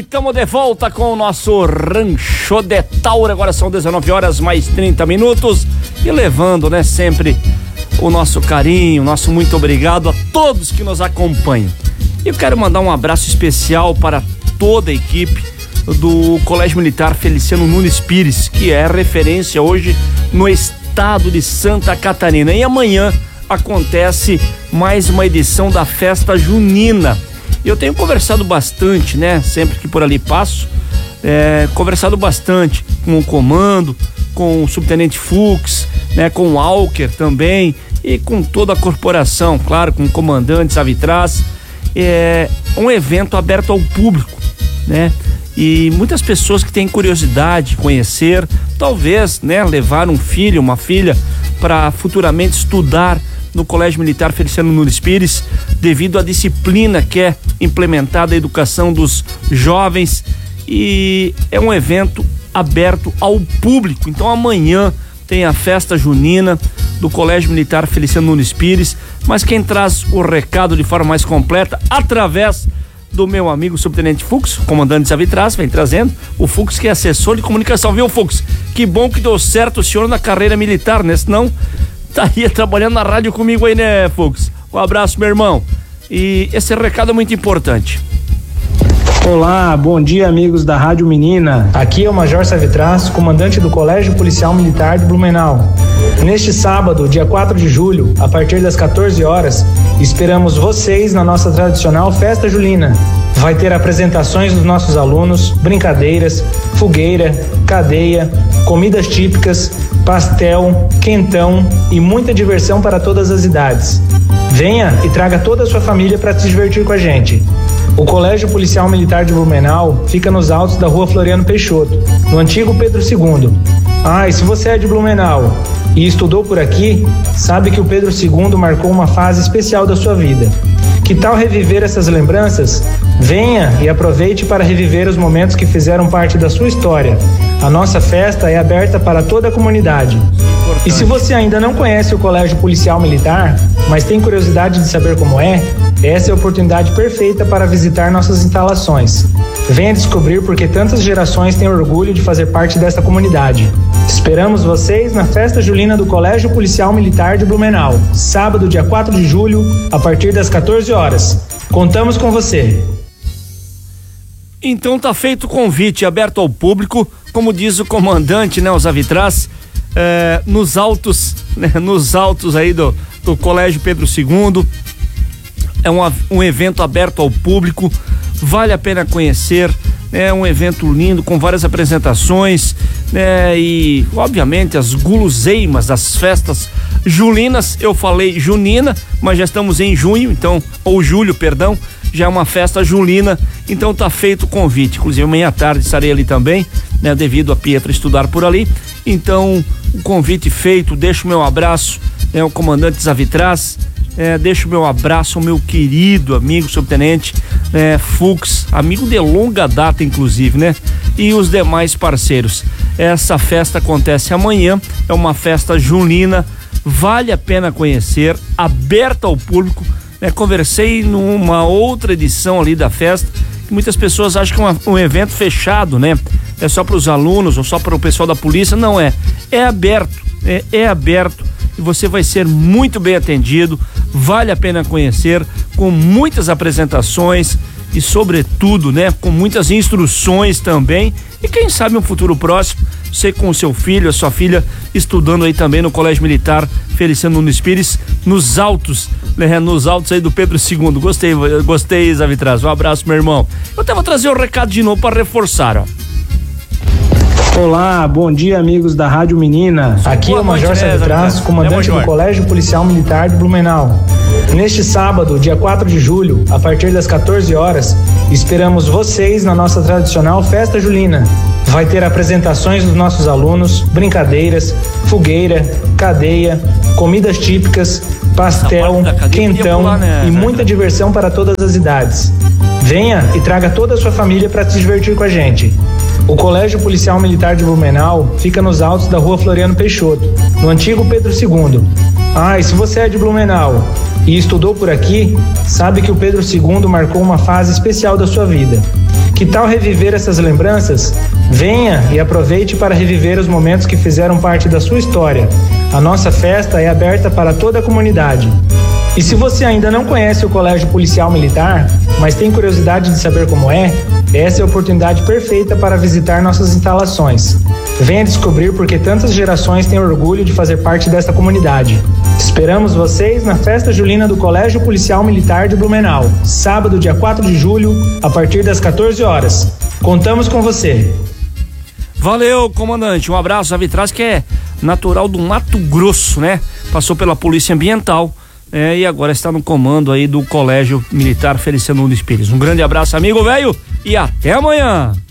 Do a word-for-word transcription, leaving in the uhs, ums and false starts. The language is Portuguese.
estamos de volta com o nosso Rancho de Tauro. Agora são dezenove horas mais trinta minutos e levando, né, sempre o nosso carinho, nosso muito obrigado a todos que nos acompanham. Eu quero mandar um abraço especial para toda a equipe do Colégio Militar Feliciano Nunes Pires, que é referência hoje no estado de Santa Catarina. E amanhã acontece mais uma edição da festa junina. Eu tenho conversado bastante, né? Sempre que por ali passo, é, conversado bastante com o comando, com o subtenente Fux, né? Com o Alker também e com toda a corporação, claro, com o comandante Savitraz. É um evento aberto ao público, né? E muitas pessoas que têm curiosidade de conhecer, talvez, né, levar um filho, uma filha para futuramente estudar no Colégio Militar Feliciano Nunes Pires, devido à disciplina que é implementada a educação dos jovens, e é um evento aberto ao público. Então amanhã tem a festa junina do Colégio Militar Feliciano Nunes Pires, mas quem traz o recado de forma mais completa, através do meu amigo subtenente Fux, comandante Savitraz, vem trazendo o Fux, que é assessor de comunicação, viu, Fux? Que bom que deu certo o senhor na carreira militar, né? Senão estaria trabalhando na rádio comigo aí, né, Fux? Um abraço, meu irmão. E esse recado é muito importante. Olá, bom dia, amigos da Rádio Menina. Aqui é o Major Savitraz, comandante do Colégio Policial Militar de Blumenau. Neste sábado, dia quatro de julho, a partir das quatorze horas, esperamos vocês na nossa tradicional festa julina. Vai ter apresentações dos nossos alunos, brincadeiras, fogueira, cadeia, comidas típicas, pastel, quentão e muita diversão para todas as idades. Venha e traga toda a sua família para se divertir com a gente. O Colégio Policial Militar de Blumenau fica nos altos da Rua Floriano Peixoto, no antigo Pedro segundo. Ah, e se você é de Blumenau e estudou por aqui, sabe que o Pedro segundo marcou uma fase especial da sua vida. Que tal reviver essas lembranças? Venha e aproveite para reviver os momentos que fizeram parte da sua história. A nossa festa é aberta para toda a comunidade. Importante. E se você ainda não conhece o Colégio Policial Militar, mas tem curiosidade de saber como é, essa é a oportunidade perfeita para visitar nossas instalações. Venha descobrir por que tantas gerações têm orgulho de fazer parte desta comunidade. Esperamos vocês na festa julina do Colégio Policial Militar de Blumenau, sábado, dia quatro de julho, a partir das quatorze horas. Contamos com você. Então tá feito o convite, aberto ao público, como diz o comandante, né, o Savitraz, é, nos altos, né, nos altos aí do, do Colégio Pedro segundo. É um, um evento aberto ao público, vale a pena conhecer, é um evento lindo com várias apresentações, né? E obviamente as guloseimas das festas julinas. Eu falei junina, mas já estamos em junho, então, ou julho, perdão, já é uma festa julina, então tá feito o convite. Inclusive amanhã à tarde estarei ali também, né? Devido a Pietra estudar por ali, então o convite feito. Deixo o meu abraço, né, o comandante Savitraz. É, deixo o meu abraço ao meu querido amigo subtenente é, Fux, amigo de longa data inclusive, né? E os demais parceiros. Essa festa acontece amanhã, é uma festa junina, vale a pena conhecer, aberta ao público, né? Conversei numa outra edição ali da festa, que muitas pessoas acham que é um, um evento fechado, né? É só para os alunos ou só para o pessoal da polícia. Não é, é aberto, é, é aberto. E você vai ser muito bem atendido, vale a pena conhecer, com muitas apresentações e sobretudo, né, com muitas instruções também, e quem sabe um futuro próximo, você com o seu filho, a sua filha, estudando aí também no Colégio Militar Feliciano Nunes Pires, nos altos, né, nos altos aí do Pedro segundo. Gostei, gostei, Savitraz, um abraço, meu irmão. Eu até vou trazer o recado de novo para reforçar, ó. Olá, bom dia, amigos da Rádio Menina. Aqui é o Major Savitraz, comandante do Colégio Policial Militar de Blumenau. Neste sábado, dia quatro de julho, a partir das quatorze horas, esperamos vocês na nossa tradicional festa julina. Vai ter apresentações dos nossos alunos, brincadeiras, fogueira, cadeia, comidas típicas, pastel, quentão pular, né? E muita diversão para todas as idades. Venha e traga toda a sua família para se divertir com a gente. O Colégio Policial Militar de Blumenau fica nos altos da Rua Floriano Peixoto, no antigo Pedro segundo. Ah, e se você é de Blumenau e estudou por aqui, sabe que o Pedro segundo marcou uma fase especial da sua vida. Que tal reviver essas lembranças? Venha e aproveite para reviver os momentos que fizeram parte da sua história. A nossa festa é aberta para toda a comunidade. E se você ainda não conhece o Colégio Policial Militar, mas tem curiosidade de saber como é, essa é a oportunidade perfeita para visitar nossas instalações. Venha descobrir por que tantas gerações têm orgulho de fazer parte dessa comunidade. Esperamos vocês na Festa Julina do Colégio Policial Militar de Blumenau, sábado, dia quatro de julho, a partir das quatorze horas. Contamos com você. Valeu, comandante. Um abraço. A Vitraz, que é natural do Mato Grosso, né? Passou pela Polícia Ambiental. É, e agora está no comando aí do Colégio Militar Feliciano Nunes Pires. Um grande abraço, amigo velho, e até amanhã.